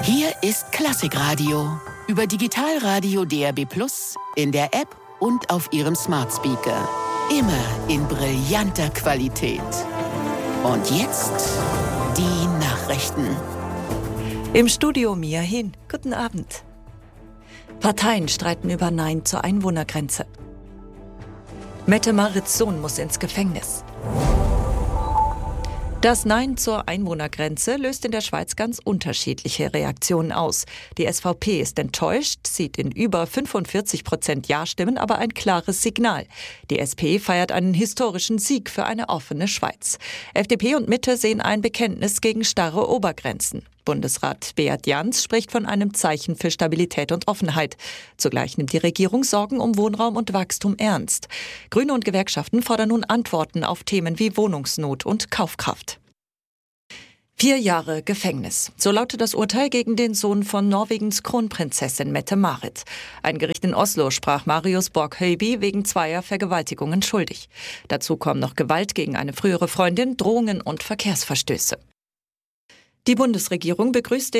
Hier ist Klassikradio über Digitalradio DAB+, in der App und auf Ihrem Smart Speaker. Immer in brillanter Qualität. Und jetzt die Nachrichten. Im Studio Mia Hin. Guten Abend. Parteien streiten über Nein zur Einwohnergrenze. Mette-Marits Sohn muss ins Gefängnis. Das Nein zur Einwohnergrenze löst in der Schweiz ganz unterschiedliche Reaktionen aus. Die SVP ist enttäuscht, sieht in über 45% Ja-Stimmen aber ein klares Signal. Die SP feiert einen historischen Sieg für eine offene Schweiz. FDP und Mitte sehen ein Bekenntnis gegen starre Obergrenzen. Bundesrat Beat Jans spricht von einem Zeichen für Stabilität und Offenheit. Zugleich nimmt die Regierung Sorgen um Wohnraum und Wachstum ernst. Grüne und Gewerkschaften fordern nun Antworten auf Themen wie Wohnungsnot und Kaufkraft. 4 Jahre Gefängnis. So lautet das Urteil gegen den Sohn von Norwegens Kronprinzessin Mette-Marit. Ein Gericht in Oslo sprach Marius Borg-Høiby wegen 2 Vergewaltigungen schuldig. Dazu kommen noch Gewalt gegen eine frühere Freundin, Drohungen und Verkehrsverstöße. Die Bundesregierung begrüßt den